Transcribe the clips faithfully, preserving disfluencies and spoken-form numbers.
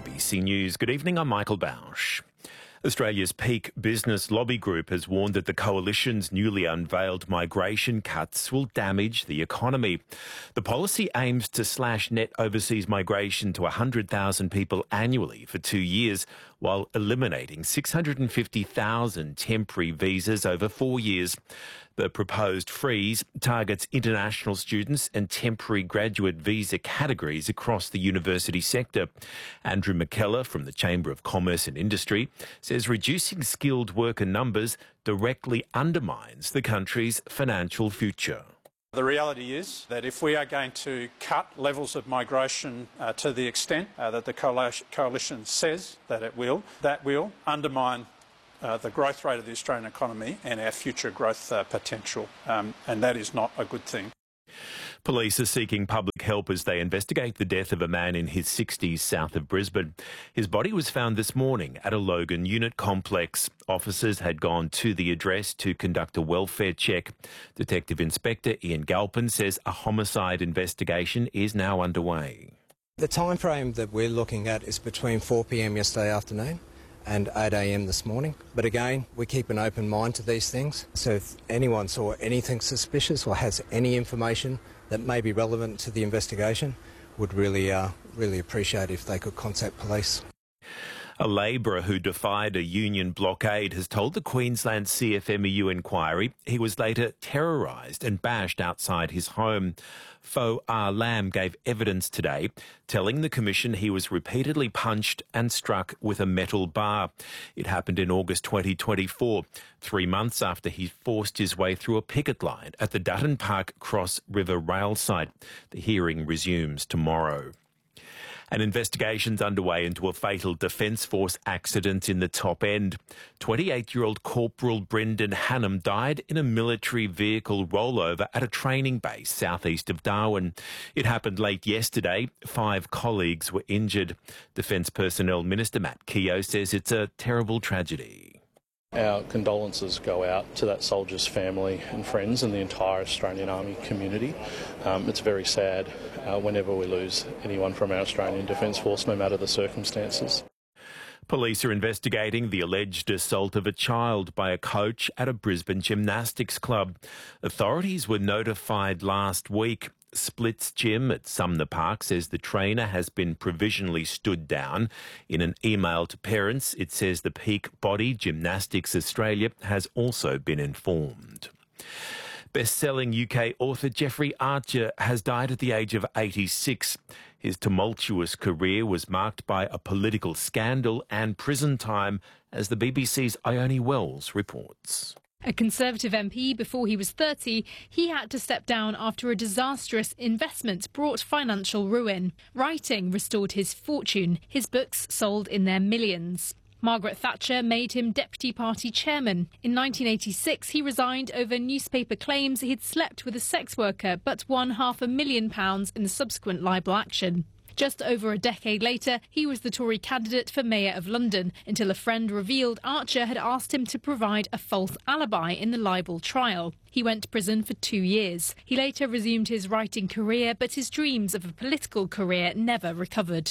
B C News. Good evening, I'm Michael Bausch. Australia's peak business lobby group has warned that the coalition's newly unveiled migration cuts will damage the economy. The policy aims to slash net overseas migration to one hundred thousand people annually for two years, while eliminating six hundred fifty thousand temporary visas over four years. The proposed freeze targets international students and temporary graduate visa categories across the university sector. Andrew McKellar from the Chamber of Commerce and Industry says reducing skilled worker numbers directly undermines the country's financial future. The reality is that if we are going to cut levels of migration uh, to the extent uh, that the coalition says that it will, that will undermine Uh, the growth rate of the Australian economy and our future growth uh, potential, um, and that is not a good thing. Police are seeking public help as they investigate the death of a man in his sixties south of Brisbane. His body was found this morning at a Logan unit complex. Officers had gone to the address to conduct a welfare check. Detective Inspector Ian Galpin says a homicide investigation is now underway. The time frame that we're looking at is between four p m yesterday afternoon and eight a m this morning. But again, we keep an open mind to these things. So if anyone saw anything suspicious or has any information that may be relevant to the investigation, would really, uh, really appreciate if they could contact police. A labourer who defied a union blockade has told the Queensland C F M E U inquiry he was later terrorised and bashed outside his home. Fo Ah Lam gave evidence today, telling the Commission he was repeatedly punched and struck with a metal bar. It happened in August twenty twenty-four, three months after he forced his way through a picket line at the Dutton Park Cross River rail site. The hearing resumes tomorrow. An investigation's underway into a fatal Defence Force accident in the Top End. twenty-eight-year-old Corporal Brendan Hannam died in a military vehicle rollover at a training base southeast of Darwin. It happened late yesterday. Five colleagues were injured. Defence Personnel Minister Matt Keogh says it's a terrible tragedy. Our condolences go out to that soldier's family and friends and the entire Australian Army community. Um, it's very sad uh, whenever we lose anyone from our Australian Defence Force, no matter the circumstances. Police are investigating the alleged assault of a child by a coach at a Brisbane gymnastics club. Authorities were notified last week. Splits Gym at Sumner Park says the trainer has been provisionally stood down. In an email to parents, it says the Peak Body Gymnastics Australia has also been informed. Best-selling U K author Jeffrey Archer has died at the age of eighty-six. His tumultuous career was marked by a political scandal and prison time, as the B B C's Ione Wells reports. A Conservative M P before he was thirty, he had to step down after a disastrous investment brought financial ruin. Writing restored his fortune. His books sold in their millions. Margaret Thatcher made him Deputy Party Chairman. In nineteen eighty-six, he resigned over newspaper claims he'd slept with a sex worker but won half a million pounds in the subsequent libel action. Just over a decade later, he was the Tory candidate for Mayor of London, until a friend revealed Archer had asked him to provide a false alibi in the libel trial. He went to prison for two years. He later resumed his writing career, but his dreams of a political career never recovered.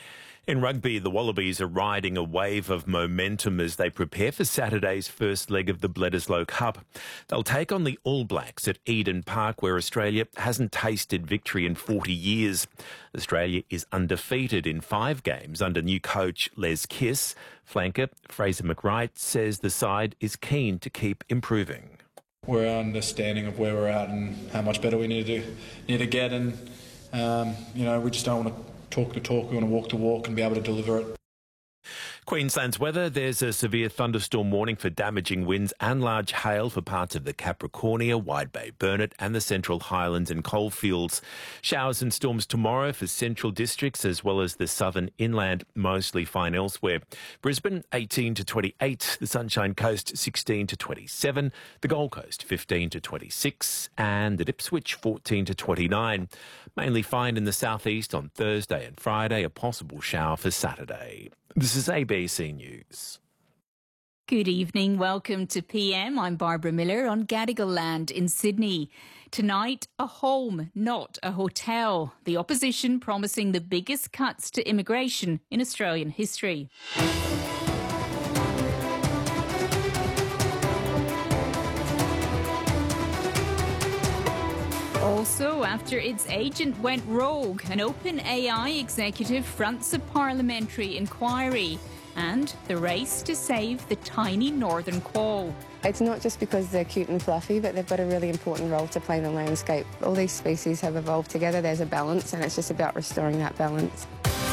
In rugby, the Wallabies are riding a wave of momentum as they prepare for Saturday's first leg of the Bledisloe Cup. They'll take on the All Blacks at Eden Park, where Australia hasn't tasted victory in forty years. Australia is undefeated in five games under new coach Les Kiss. Flanker Fraser McWright says the side is keen to keep improving. We're understanding of where we're at and how much better we need to need to get, and um, you know, we just don't want to talk the talk, we want to walk the walk and be able to deliver it. Queensland's weather, there's a severe thunderstorm warning for damaging winds and large hail for parts of the Capricornia, Wide Bay, Burnett and the Central Highlands and coalfields. Showers and storms tomorrow for central districts as well as the southern inland, mostly fine elsewhere. Brisbane eighteen to twenty-eight, the Sunshine Coast sixteen to twenty-seven, the Gold Coast fifteen to twenty-six and at Ipswich fourteen to twenty-nine. Mainly fine in the southeast on Thursday and Friday, a possible shower for Saturday. This is A B C News. Good evening. Welcome to P M. I'm Barbara Miller on Gadigal land in Sydney. Tonight, a home, not a hotel. The opposition promising the biggest cuts to immigration in Australian history. Also, after its agent went rogue, an OpenAI executive fronts a parliamentary inquiry. And the race to save the tiny northern quoll. It's not just because they're cute and fluffy, but they've got a really important role to play in the landscape. All these species have evolved together, there's a balance, and it's just about restoring that balance.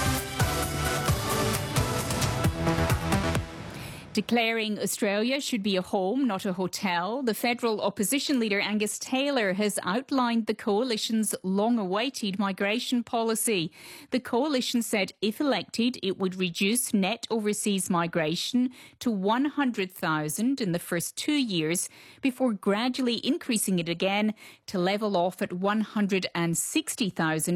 Declaring Australia should be a home, not a hotel, the federal opposition leader Angus Taylor has outlined the coalition's long-awaited migration policy. The coalition said if elected, it would reduce net overseas migration to one hundred thousand in the first two years before gradually increasing it again to level off at one hundred sixty thousand